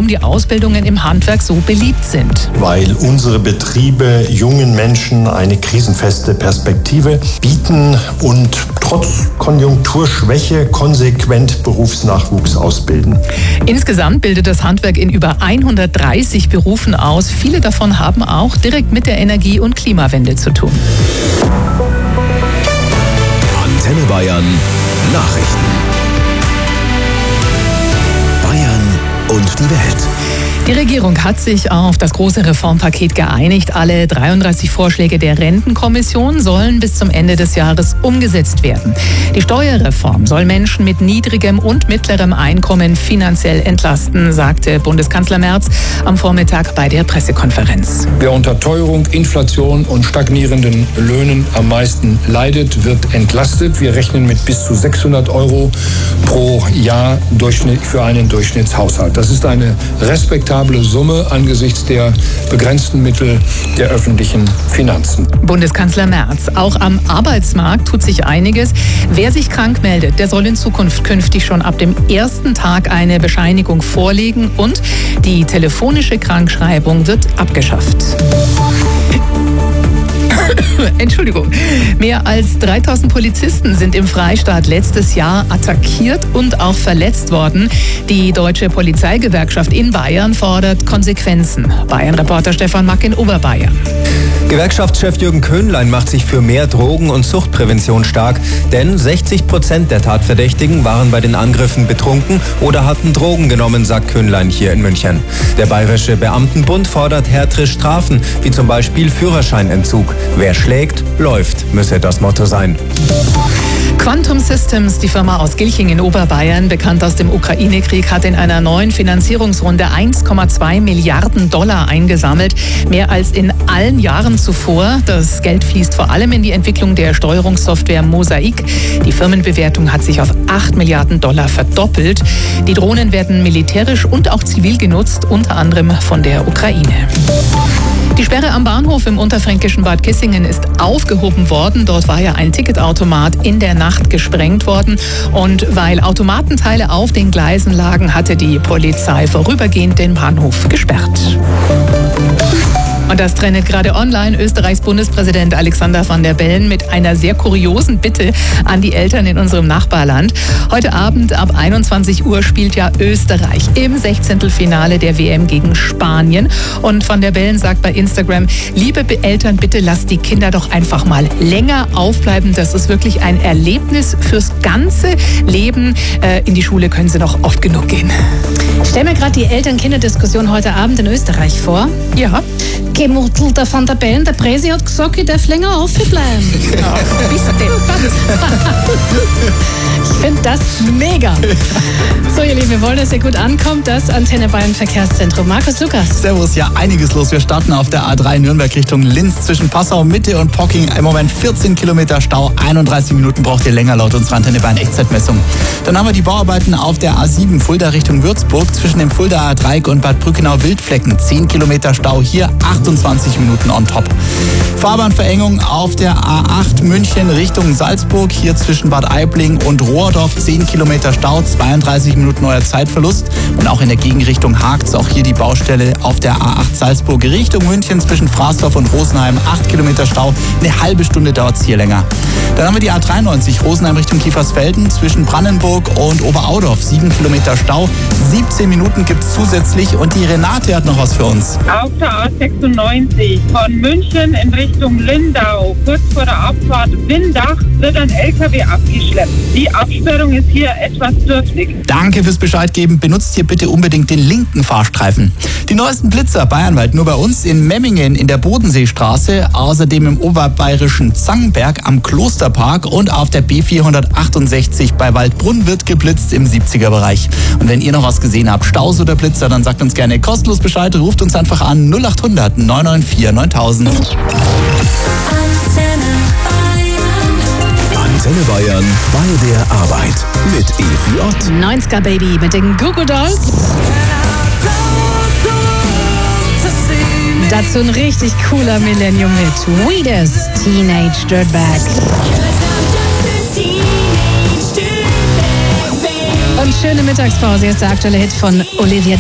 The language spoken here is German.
warum die Ausbildungen im Handwerk so beliebt sind. Weil unsere Betriebe jungen Menschen eine krisenfeste Perspektive bieten und trotz Konjunkturschwäche konsequent Berufsnachwuchs ausbilden. Insgesamt bildet das Handwerk in über 130 Berufen aus. Viele davon haben auch direkt mit der Energie- und Klimawende zu tun. Antenne Bayern Nachrichten. Bayern und die Welt. Die Regierung hat sich auf das große Reformpaket geeinigt. Alle 33 Vorschläge der Rentenkommission sollen bis zum Ende des Jahres umgesetzt werden. Die Steuerreform soll Menschen mit niedrigem und mittlerem Einkommen finanziell entlasten, sagte Bundeskanzler Merz am Vormittag bei der Pressekonferenz. Wer unter Teuerung, Inflation und stagnierenden Löhnen am meisten leidet, wird entlastet. Wir rechnen mit bis zu 600 € pro Jahr für einen Durchschnittshaushalt. Das ist eine respektable Summe angesichts der begrenzten Mittel der öffentlichen Finanzen. Bundeskanzler Merz. Auch am Arbeitsmarkt tut sich einiges. Wer sich krank meldet, der soll in Zukunft künftig schon ab dem ersten Tag eine Bescheinigung vorlegen und die telefonische Krankschreibung wird abgeschafft. Entschuldigung. Mehr als 3000 Polizisten sind im Freistaat letztes Jahr attackiert und auch verletzt worden. Die Deutsche Polizeigewerkschaft in Bayern fordert Konsequenzen. Bayern-Reporter Stefan Mack in Oberbayern. Gewerkschaftschef Jürgen Köhnlein macht sich für mehr Drogen- und Suchtprävention stark, denn 60% der Tatverdächtigen waren bei den Angriffen betrunken oder hatten Drogen genommen, sagt Köhnlein hier in München. Der Bayerische Beamtenbund fordert härtere Strafen, wie zum Beispiel Führerscheinentzug. Wer schlägt, läuft, müsse das Motto sein. Quantum Systems, die Firma aus Gilching in Oberbayern, bekannt aus dem Ukraine-Krieg, hat in einer neuen Finanzierungsrunde 1,2 Milliarden $ eingesammelt. Mehr als in allen Jahren zuvor. Das Geld fließt vor allem in die Entwicklung der Steuerungssoftware Mosaik. Die Firmenbewertung hat sich auf 8 Milliarden $ verdoppelt. Die Drohnen werden militärisch und auch zivil genutzt, unter anderem von der Ukraine. Die Sperre am Bahnhof im unterfränkischen Bad Kissingen ist aufgehoben worden. Dort war ja ein Ticketautomat in der Nacht gesprengt worden. Und weil Automatenteile auf den Gleisen lagen, hatte die Polizei vorübergehend den Bahnhof gesperrt. Und das trendet gerade online Österreichs Bundespräsident Alexander Van der Bellen mit einer sehr kuriosen Bitte an die Eltern in unserem Nachbarland. Heute Abend ab 21 Uhr spielt ja Österreich im 16. Finale der WM gegen Spanien. Und Van der Bellen sagt bei Instagram: Liebe Eltern, bitte lasst die Kinder doch einfach mal länger aufbleiben. Das ist wirklich ein Erlebnis fürs ganze Leben. In die Schule können sie noch oft genug gehen. Ich stelle mir gerade die Eltern-Kinder-Diskussion heute Abend in Österreich vor. Ja. Gemurtel der Van der Bellen, der Präsi hat gesagt, ich darf länger aufbleiben. Ja, ich finde das mega. So, ihr Lieben, wir wollen, dass ihr gut ankommt. Das Antenne Bayern Verkehrszentrum. Markus Lukas. Servus, ja, einiges los. Wir starten auf der A3 Nürnberg Richtung Linz zwischen Passau Mitte und Pocking. Im Moment 14 Kilometer Stau, 31 Minuten braucht ihr länger laut unserer Antenne Bayern Echtzeitmessung. Dann haben wir die Bauarbeiten auf der A7 Fulda Richtung Würzburg zwischen dem Fuldaer Dreieck und Bad Brückenau-Wildflecken. 10 Kilometer Stau, hier 28 Minuten on top. Fahrbahnverengung auf der A8 München Richtung Salzburg, hier zwischen Bad Aibling und Rohrdorf 10 Kilometer Stau, 32 Minuten euer Zeitverlust. Und auch in der Gegenrichtung hakt es, auch hier die Baustelle auf der A8 Salzburg Richtung München zwischen Fraßdorf und Rosenheim, 8 Kilometer Stau, eine halbe Stunde dauert es hier länger. Dann haben wir die A93 Rosenheim Richtung Kiefersfelden zwischen Brandenburg und Oberaudorf, 7 Kilometer Stau, 17 Minuten gibt es zusätzlich und die Renate hat noch was für uns. Auf der A96 von München in Richtung Lindau, kurz vor der Abfahrt Windach, wird ein LKW abgeschleppt. Die Absperrung ist hier etwas dürftig. Danke fürs Bescheid geben. Benutzt hier bitte unbedingt den linken Fahrstreifen. Die neuesten Blitzer bayernweit nur bei uns in Memmingen in der Bodenseestraße, außerdem im oberbayerischen Zangenberg am Klosterpark und auf der B468 bei Waldbrunn wird geblitzt im 70er-Bereich. Und wenn ihr noch was gesehen habt, Staus oder Blitzer, dann sagt uns gerne kostenlos Bescheid, ruft uns einfach an 0800 994 9000. Antenne Bayern bei der Arbeit mit Evi Ott. 90er Baby mit den Goo Goo Dolls. Dazu ein richtig cooler Millennium-Hit. Weedest Teenage Dirtbag. Und schöne Mittagspause. Hier ist der aktuelle Hit von Olivia